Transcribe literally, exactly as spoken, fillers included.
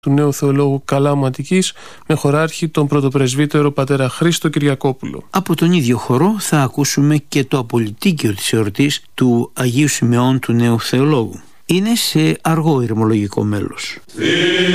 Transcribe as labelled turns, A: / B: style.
A: του νέου θεολόγου Καλάμου Αττικής με χωράρχη τον πρωτοπρεσβύτερο πατέρα Χρήστο Κυριακόπουλο.
B: Από τον ίδιο χορό θα ακούσουμε και το απολυτίκιο της εορτής του Αγίου Σιμεών του νέου θεολόγου. Είναι σε αργό ηρμολογικό μέλος.